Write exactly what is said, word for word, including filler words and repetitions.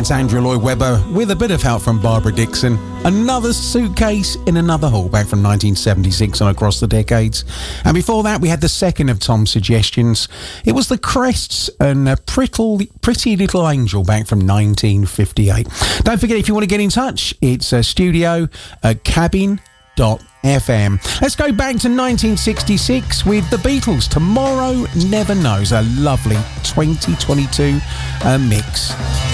That's Andrew Lloyd Webber with a bit of help from Barbara Dixon. Another Suitcase in Another Hall, back from nineteen seventy-six and across the decades. And before that, we had the second of Tom's suggestions. It was the Crests and a Pretty, Pretty Little Angel, back from nineteen fifty-eight. Don't forget, if you want to get in touch, it's a studio at cabin dot f m. Let's go back to nineteen sixty-six with the Beatles. Tomorrow Never Knows, a lovely twenty twenty-two uh, mix.